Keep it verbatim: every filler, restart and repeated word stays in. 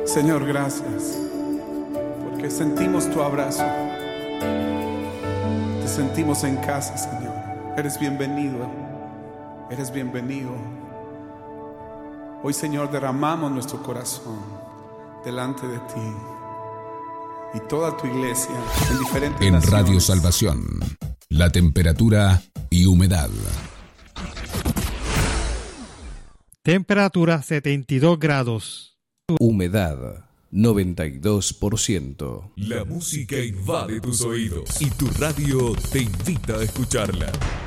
Señor, gracias, porque sentimos tu abrazo. Te sentimos en casa, Señor. Eres bienvenido, eres bienvenido. Hoy, Señor, derramamos nuestro corazón delante de ti y toda tu iglesia en diferentes En naciones. Radio Salvación, la temperatura y humedad. Temperatura setenta y dos grados. Humedad noventa y dos por ciento. La música invade tus oídos y tu radio te invita a escucharla.